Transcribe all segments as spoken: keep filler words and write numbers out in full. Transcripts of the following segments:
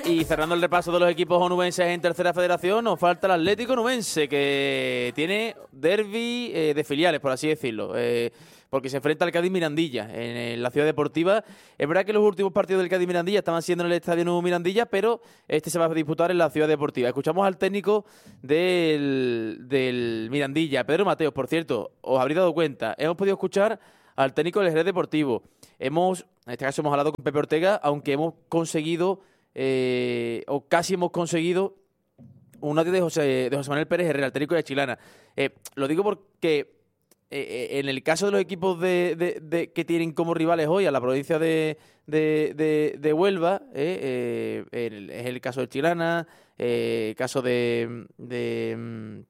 Y cerrando el repaso de los equipos onubenses en tercera federación, nos falta el Atlético Onubense, que tiene derbi eh, de filiales, por así decirlo, eh, porque se enfrenta al Cádiz Mirandilla en, en la ciudad deportiva. Es verdad que los últimos partidos del Cádiz Mirandilla estaban siendo en el Estadio Nuevo Mirandilla, pero este se va a disputar en la ciudad deportiva. Escuchamos al técnico del, del Mirandilla, Pedro Mateos. Por cierto, os habréis dado cuenta, hemos podido escuchar al técnico del Jerez Deportivo. Hemos, en este caso hemos hablado con Pepe Ortega, aunque hemos conseguido... Eh, o casi hemos conseguido un audio de José, de José Manuel Pérez Herrera, el técnico de Chilana. Eh, lo digo porque eh, en el caso de los equipos de, de, de, que tienen como rivales hoy a la provincia de, de, de, de Huelva, eh, eh, el, es el caso de Chilana, eh, el caso de... de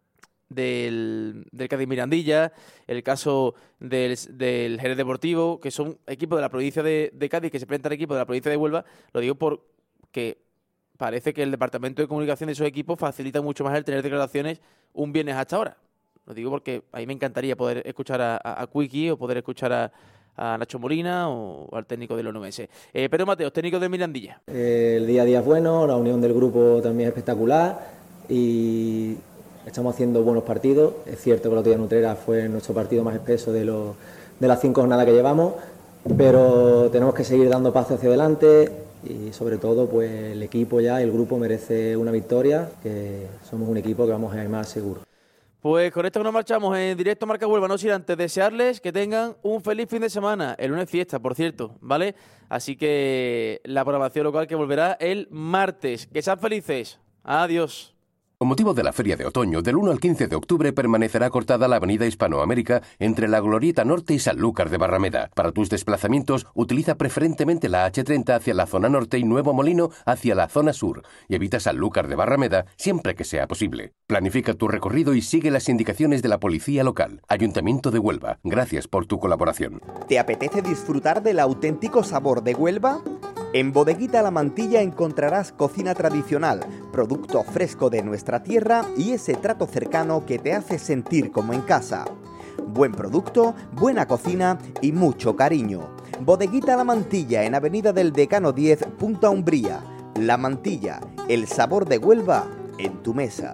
Del, del Cádiz Mirandilla, el caso del, del Jerez Deportivo, que son equipos de la provincia de, de Cádiz que se enfrentan a equipos de la provincia de Huelva. Lo digo porque parece que el departamento de comunicación de esos equipos facilita mucho más el tener declaraciones un viernes hasta ahora. Lo digo porque a mí me encantaría poder escuchar a, a, a Quickie o poder escuchar a, a Nacho Molina o al técnico del onubense. Eh, Pedro Mateos, técnico de Mirandilla. Eh, el día a día es bueno, la unión del grupo también es espectacular y... estamos haciendo buenos partidos. Es cierto que el otro día en Utrera fue nuestro partido más espeso de, los, de las cinco jornadas que llevamos, pero tenemos que seguir dando pasos hacia adelante y sobre todo pues el equipo ya, el grupo merece una victoria, que somos un equipo que vamos a ir más seguro. Pues con esto que nos marchamos en directo Marca Huelva, no sin antes desearles que tengan un feliz fin de semana. El lunes fiesta, por cierto, ¿vale? Así que la programación local que volverá el martes. Que sean felices. Adiós. Con motivo de la Feria de Otoño, del uno al quince de octubre permanecerá cortada la avenida Hispanoamérica entre la Glorieta Norte y Sanlúcar de Barrameda. Para tus desplazamientos, utiliza preferentemente la hache treinta hacia la zona norte y Nuevo Molino hacia la zona sur, y evita Sanlúcar de Barrameda siempre que sea posible. Planifica tu recorrido y sigue las indicaciones de la policía local. Ayuntamiento de Huelva, gracias por tu colaboración. ¿Te apetece disfrutar del auténtico sabor de Huelva? En Bodeguita La Mantilla encontrarás cocina tradicional, producto fresco de nuestra tierra y ese trato cercano que te hace sentir como en casa. Buen producto, buena cocina y mucho cariño. Bodeguita La Mantilla en Avenida del Decano diez, Punta Umbría. La Mantilla, el sabor de Huelva en tu mesa.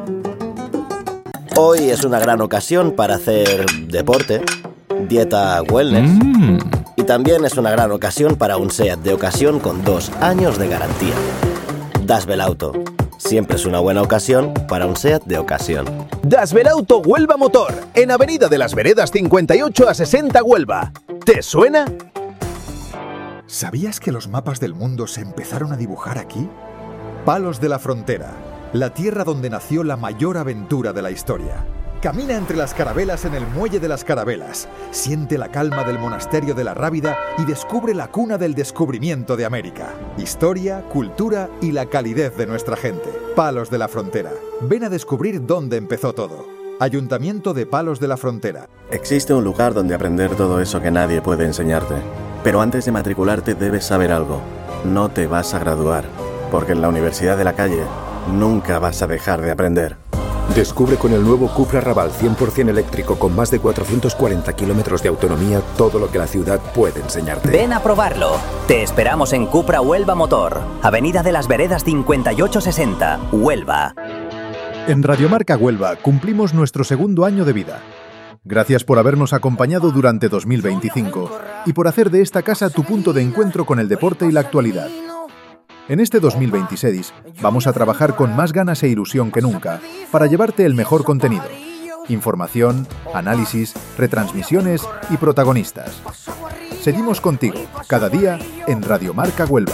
Hoy es una gran ocasión para hacer deporte, dieta wellness... Mm. Y también es una gran ocasión para un SEAT de ocasión con dos años de garantía. Dasbelauto. Siempre es una buena ocasión para un SEAT de ocasión. Dasbelauto Huelva Motor, en Avenida de las Veredas cincuenta y ocho a sesenta Huelva. ¿Te suena? ¿Sabías que los mapas del mundo se empezaron a dibujar aquí? Palos de la Frontera, la tierra donde nació la mayor aventura de la historia. Camina entre las carabelas en el Muelle de las Carabelas, siente la calma del Monasterio de la Rábida y descubre la cuna del descubrimiento de América. Historia, cultura y la calidez de nuestra gente. Palos de la Frontera. Ven a descubrir dónde empezó todo. Ayuntamiento de Palos de la Frontera. Existe un lugar donde aprender todo eso que nadie puede enseñarte. Pero antes de matricularte debes saber algo. No te vas a graduar, porque en la Universidad de la Calle nunca vas a dejar de aprender. Descubre con el nuevo Cupra Raval cien por ciento eléctrico con más de cuatrocientos cuarenta kilómetros de autonomía todo lo que la ciudad puede enseñarte. Ven a probarlo. Te esperamos en Cupra Huelva Motor, Avenida de las Veredas cincuenta y ocho sesenta, Huelva. En Radiomarca Huelva cumplimos nuestro segundo año de vida. Gracias por habernos acompañado durante dos mil veinticinco y por hacer de esta casa tu punto de encuentro con el deporte y la actualidad. En este dos mil veintiséis vamos a trabajar con más ganas e ilusión que nunca para llevarte el mejor contenido. Información, análisis, retransmisiones y protagonistas. Seguimos contigo, cada día, en Radiomarca Huelva.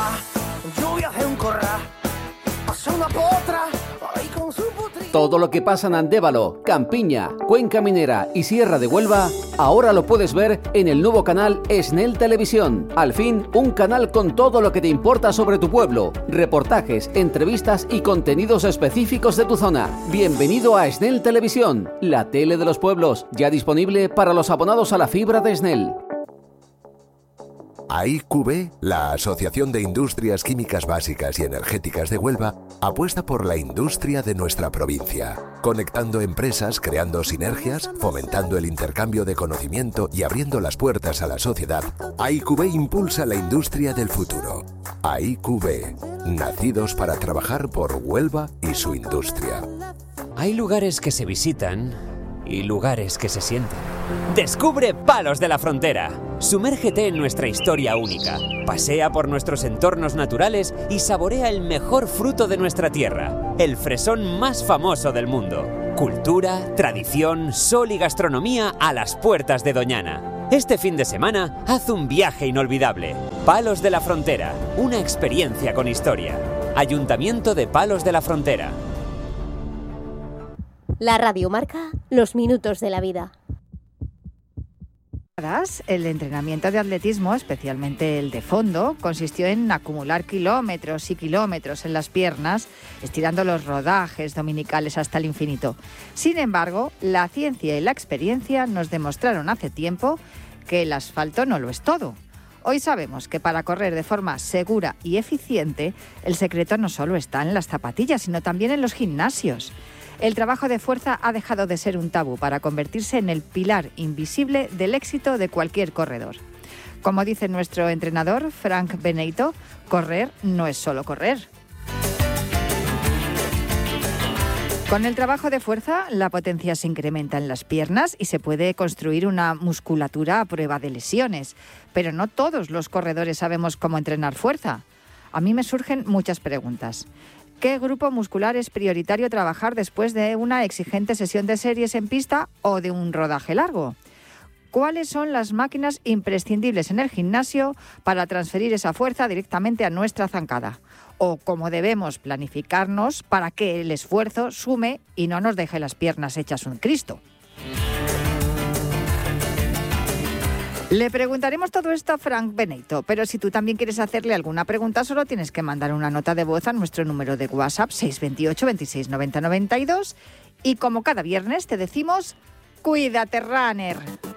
Todo lo que pasa en Andévalo, Campiña, Cuenca Minera y Sierra de Huelva, ahora lo puedes ver en el nuevo canal Esnel Televisión. Al fin, un canal con todo lo que te importa sobre tu pueblo, reportajes, entrevistas y contenidos específicos de tu zona. Bienvenido a Esnel Televisión, la tele de los pueblos, ya disponible para los abonados a la fibra de Esnel. A I Q B, la Asociación de Industrias Químicas Básicas y Energéticas de Huelva, apuesta por la industria de nuestra provincia, conectando empresas, creando sinergias, fomentando el intercambio de conocimiento y abriendo las puertas a la sociedad. A I Q B impulsa la industria del futuro. A I Q B, nacidos para trabajar por Huelva y su industria. Hay lugares que se visitan y lugares que se sienten. Descubre Palos de la Frontera. Sumérgete en nuestra historia única. Pasea por nuestros entornos naturales y saborea el mejor fruto de nuestra tierra, el fresón más famoso del mundo. Cultura, tradición, sol y gastronomía a las puertas de Doñana. Este fin de semana, haz un viaje inolvidable. Palos de la Frontera, una experiencia con historia. Ayuntamiento de Palos de la Frontera. La radio marca los minutos de la vida. El entrenamiento de atletismo, especialmente el de fondo, consistió en acumular kilómetros y kilómetros en las piernas, estirando los rodajes dominicales hasta el infinito. Sin embargo, la ciencia y la experiencia nos demostraron hace tiempo que el asfalto no lo es todo. Hoy sabemos que para correr de forma segura y eficiente, el secreto no solo está en las zapatillas, sino también en los gimnasios. El trabajo de fuerza ha dejado de ser un tabú para convertirse en el pilar invisible del éxito de cualquier corredor. Como dice nuestro entrenador, Frank Benito, correr no es solo correr. Con el trabajo de fuerza, la potencia se incrementa en las piernas y se puede construir una musculatura a prueba de lesiones. Pero no todos los corredores sabemos cómo entrenar fuerza. A mí me surgen muchas preguntas. ¿Qué grupo muscular es prioritario trabajar después de una exigente sesión de series en pista o de un rodaje largo? ¿Cuáles son las máquinas imprescindibles en el gimnasio para transferir esa fuerza directamente a nuestra zancada? ¿O cómo debemos planificarnos para que el esfuerzo sume y no nos deje las piernas hechas un Cristo? Le preguntaremos todo esto a Frank Benito, pero si tú también quieres hacerle alguna pregunta, solo tienes que mandar una nota de voz a nuestro número de WhatsApp seis dos ocho, veintiséis, noventa, noventa y dos y como cada viernes te decimos, ¡cuídate, runner!